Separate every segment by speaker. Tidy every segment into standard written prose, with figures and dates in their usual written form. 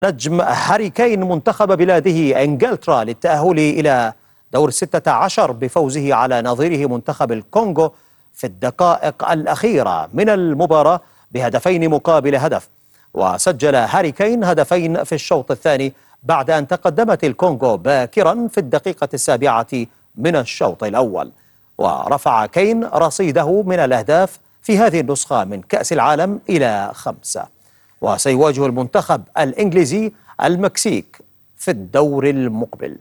Speaker 1: نجم هاري كين منتخب بلاده إنجلترا للتأهل إلى دور 16 بفوزه على نظيره منتخب الكونغو في الدقائق الأخيرة من المباراة بهدفين مقابل هدف. وسجل هاري كين هدفين في الشوط الثاني بعد أن تقدمت الكونغو باكرا في الدقيقة 7 من الشوط الأول. ورفع كين رصيده من الأهداف في هذه النسخة من كأس العالم إلى 5. وسيواجه المنتخب الإنجليزي المكسيك في الدور المقبل.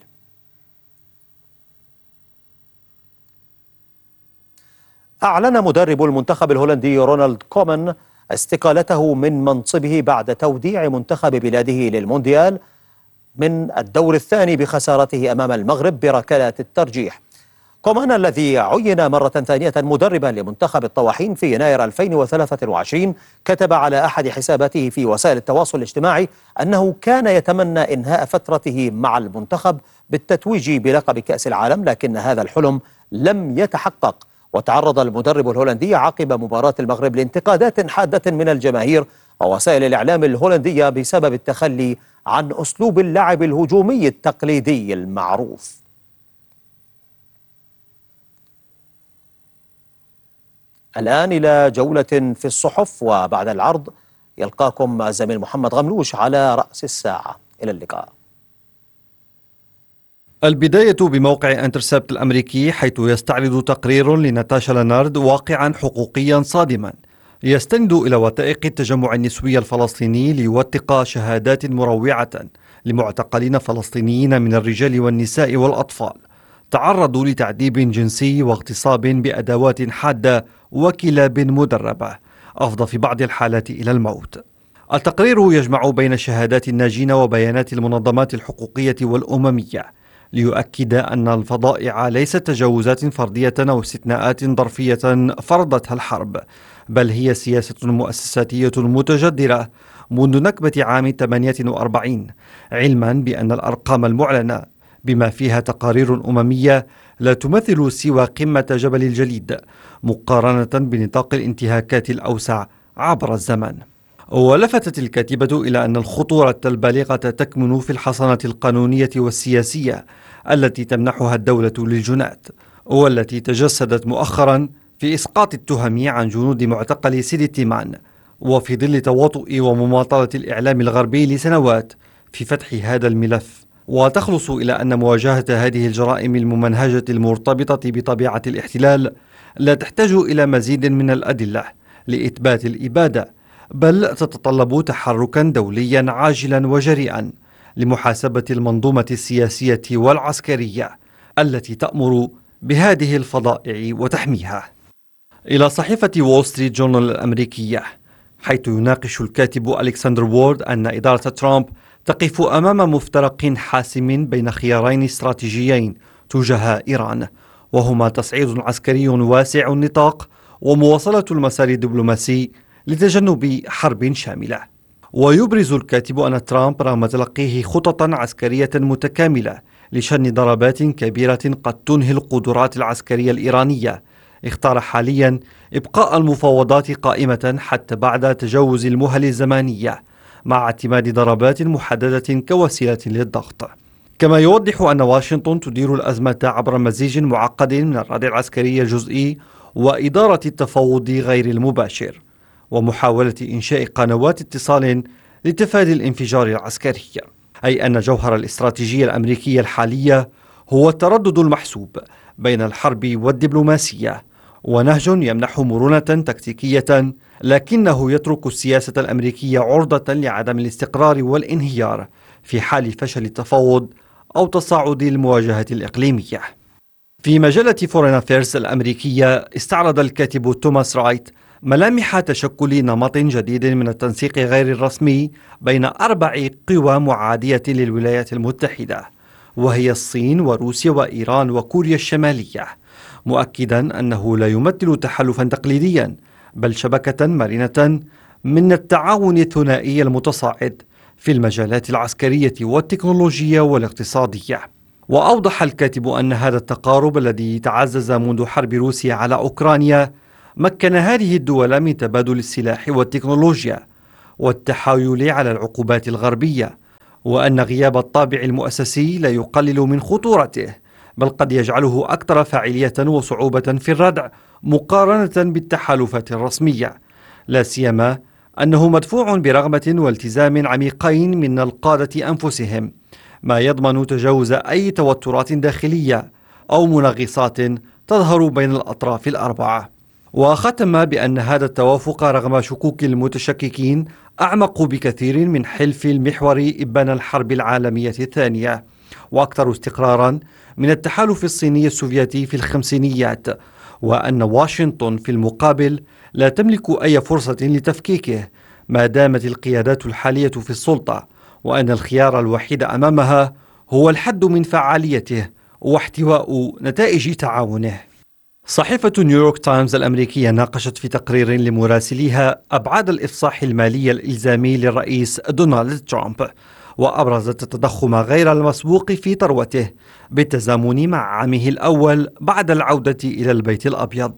Speaker 1: أعلن مدرب المنتخب الهولندي رونالد كومان استقالته من منصبه بعد توديع منتخب بلاده للمونديال من الدور الثاني بخسارته أمام المغرب بركلات الترجيح. كومان الذي عين مرة ثانية مدربا لمنتخب الطواحين في يناير 2023 كتب على أحد حساباته في وسائل التواصل الاجتماعي أنه كان يتمنى إنهاء فترته مع المنتخب بالتتويج بلقب كأس العالم، لكن هذا الحلم لم يتحقق. وتعرض المدرب الهولندي عقب مباراة المغرب لانتقادات حادة من الجماهير ووسائل الإعلام الهولندية بسبب التخلي عن أسلوب اللعب الهجومي التقليدي المعروف. الآن إلى جولة في الصحف، وبعد العرض يلقاكم زميل محمد غملوش على رأس الساعة. إلى اللقاء.
Speaker 2: البداية بموقع انترسبت الأمريكي، حيث يستعرض تقرير لناتاشا لانارد واقعا حقوقيا صادما يستند إلى وثائق التجمع النسوي الفلسطيني ليوثق شهادات مروعة لمعتقلين فلسطينيين من الرجال والنساء والأطفال تعرضوا لتعذيب جنسي واغتصاب بأدوات حادة وكلاب مدربة، أفضى في بعض الحالات إلى الموت. التقرير يجمع بين شهادات الناجين وبيانات المنظمات الحقوقية والأممية ليؤكد أن الفظائع ليست تجاوزات فردية أو استثناءات ظرفية فرضتها الحرب، بل هي سياسة مؤسساتية متجذرة منذ نكبة عام 48، علما بأن الأرقام المعلنة بما فيها تقارير أممية لا تمثل سوى قمة جبل الجليد مقارنة بنطاق الانتهاكات الأوسع عبر الزمن. ولفتت الكاتبة إلى أن الخطورة البالغة تكمن في الحصانة القانونية والسياسية التي تمنحها الدولة للجنات، والتي تجسدت مؤخرا في إسقاط التهم عن جنود معتقل سيدي تيمان، وفي ظل تواطؤ ومماطلة الإعلام الغربي لسنوات في فتح هذا الملف. وتخلص إلى أن مواجهة هذه الجرائم الممنهجة المرتبطة بطبيعة الاحتلال لا تحتاج إلى مزيد من الأدلة لإثبات الإبادة، بل تتطلب تحركا دوليا عاجلا وجريئا لمحاسبة المنظومة السياسية والعسكرية التي تأمر بهذه الفظائع وتحميها. إلى صحيفة وول ستريت جورنال الأمريكية، حيث يناقش الكاتب ألكسندر وورد أن إدارة ترامب تقف أمام مفترق حاسم بين خيارين استراتيجيين تجاه إيران، وهما تصعيد عسكري واسع النطاق ومواصلة المسار الدبلوماسي لتجنب حرب شاملة. ويبرز الكاتب أن ترامب رغم تلقيه خططا عسكرية متكاملة لشن ضربات كبيرة قد تنهي القدرات العسكرية الإيرانية، اختار حاليا إبقاء المفاوضات قائمة حتى بعد تجاوز المهل الزمانية، مع اعتماد ضربات محددة كوسيلة للضغط. كما يوضح أن واشنطن تدير الأزمة عبر مزيج معقد من الردع العسكري الجزئي وإدارة التفاوض غير المباشر، ومحاولة إنشاء قنوات اتصال لتفادي الانفجار العسكري، أي أن جوهر الاستراتيجية الأمريكية الحالية هو التردد المحسوب بين الحرب والدبلوماسية، ونهج يمنح مرونة تكتيكية لكنه يترك السياسة الأمريكية عرضة لعدم الاستقرار والانهيار في حال فشل التفاوض أو تصاعد المواجهة الإقليمية. في مجلة فورين أفيرز الأمريكية استعرض الكاتب توماس رايت ملامح تشكل نمط جديد من التنسيق غير الرسمي بين 4 قوى معادية للولايات المتحدة، وهي الصين وروسيا وإيران وكوريا الشمالية، مؤكدا أنه لا يمثل تحالفا تقليديا بل شبكة مرنة من التعاون الثنائي المتصاعد في المجالات العسكرية والتكنولوجية والاقتصادية. وأوضح الكاتب أن هذا التقارب الذي تعزز منذ حرب روسيا على أوكرانيا مكن هذه الدول من تبادل السلاح والتكنولوجيا والتحايل على العقوبات الغربية وأن غياب الطابع المؤسسي لا يقلل من خطورته، بل قد يجعله أكثر فاعلية وصعوبة في الردع مقارنة بالتحالفات الرسمية، لا سيما أنه مدفوع برغبة والتزام عميقين من القادة أنفسهم، ما يضمن تجاوز أي توترات داخلية أو منغصات تظهر بين الأطراف الأربعة. وختم بأن هذا التوافق رغم شكوك المتشككين أعمق بكثير من حلف المحور إبان الحرب العالمية الثانية، وأكثر استقرارا من التحالف الصيني السوفيتي في الخمسينيات، وأن واشنطن في المقابل لا تملك أي فرصة لتفكيكه ما دامت القيادات الحالية في السلطة، وأن الخيار الوحيد أمامها هو الحد من فعاليته واحتواء نتائج تعاونه. صحيفة نيويورك تايمز الأمريكية ناقشت في تقرير لمراسليها أبعاد الإفصاح المالي الإلزامي للرئيس دونالد ترامب، وأبرزت التضخم غير المسبوق في ثروته بالتزامن مع عامه الأول بعد العودة إلى البيت الأبيض.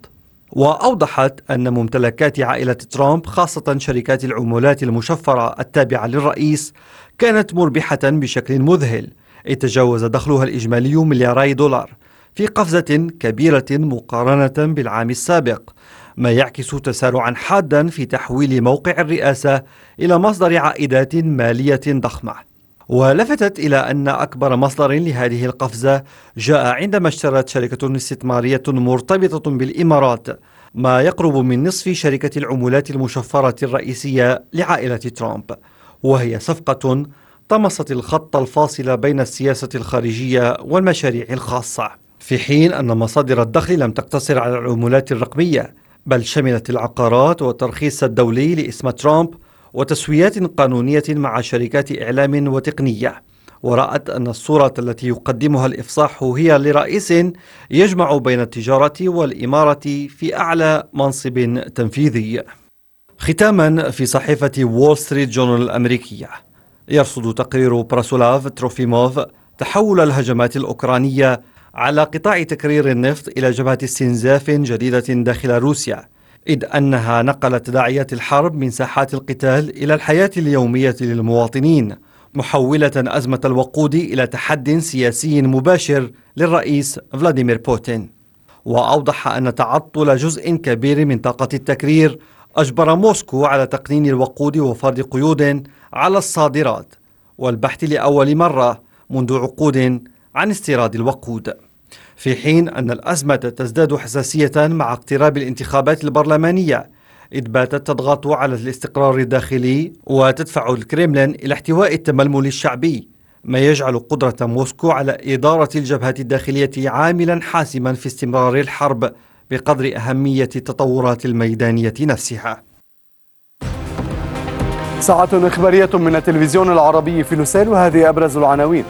Speaker 2: وأوضحت أن ممتلكات عائلة ترامب خاصة شركات العمولات المشفرة التابعة للرئيس كانت مربحة بشكل مذهل، إذ تجاوز دخلها الإجمالي ملياري دولار في قفزة كبيرة مقارنة بالعام السابق، ما يعكس تسارعا حادا في تحويل موقع الرئاسة إلى مصدر عائدات مالية ضخمة. ولفتت إلى أن أكبر مصدر لهذه القفزة جاء عندما اشترت شركة استثمارية مرتبطة بالإمارات ما يقرب من نصف شركة العمولات المشفرة الرئيسية لعائلة ترامب، وهي صفقة طمست الخط الفاصل بين السياسة الخارجية والمشاريع الخاصة، في حين أن مصادر الدخل لم تقتصر على العمولات الرقمية، بل شملت العقارات والترخيص الدولي لاسم ترامب وتسويات قانونية مع شركات إعلام وتقنية. ورأت أن الصورة التي يقدمها الإفصاح هي لرئيس يجمع بين التجارة والإمارة في أعلى منصب تنفيذي. ختاما، في صحيفة وول ستريت جورنال الأمريكية يرصد تقرير براسولاف تروفيموف تحول الهجمات الأوكرانية على قطاع تكرير النفط إلى جبهة استنزاف جديدة داخل روسيا، إذ أنها نقلت تداعيات الحرب من ساحات القتال إلى الحياة اليومية للمواطنين، محولة أزمة الوقود إلى تحد سياسي مباشر للرئيس فلاديمير بوتين. وأوضح أن تعطل جزء كبير من طاقة التكرير أجبر موسكو على تقنين الوقود وفرض قيود على الصادرات والبحث لأول مرة منذ عقود عن استيراد الوقود، في حين أن الأزمة تزداد حساسية مع اقتراب الانتخابات البرلمانية، إذ باتت تضغط على الاستقرار الداخلي وتدفع الكريملين إلى احتواء التململ الشعبي، ما يجعل قدرة موسكو على إدارة الجبهة الداخلية عاملا حاسما في استمرار الحرب بقدر أهمية التطورات الميدانية نفسها.
Speaker 3: ساعة إخبارية من التلفزيون العربي في لوسيل، وهذه أبرز العناوين.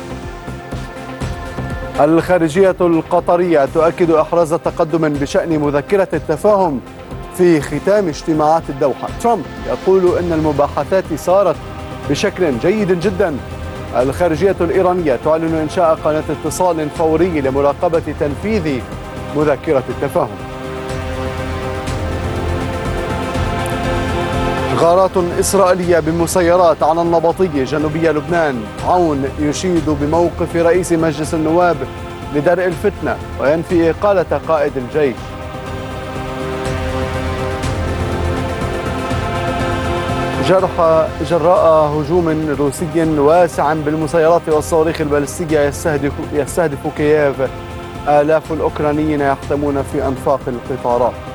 Speaker 3: الخارجية القطرية تؤكد إحراز تقدم بشأن مذكرة التفاهم في ختام اجتماعات الدوحة. ترامب يقول إن المباحثات سارت بشكل جيد جدا. الخارجية الإيرانية تعلن إنشاء قناة اتصال فوري لمراقبة تنفيذ مذكرة التفاهم. غارات إسرائيلية بمسيرات على النبطية جنوبية لبنان. عون يشيد بموقف رئيس مجلس النواب لدرء الفتنة وينفي إقالة قائد الجيش. جرحى جراء هجوم روسي واسع بالمسيرات والصواريخ البالستية يستهدف كييف. آلاف الأوكرانيين يحتمون في أنفاق القطارات.